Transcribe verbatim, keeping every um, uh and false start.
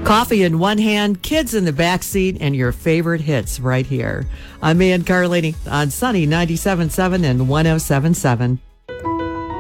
Coffee in one hand, kids in the back seat, and your favorite hits right here. I'm Ann Carlini on Sunny ninety-seven point seven and one oh seven point seven.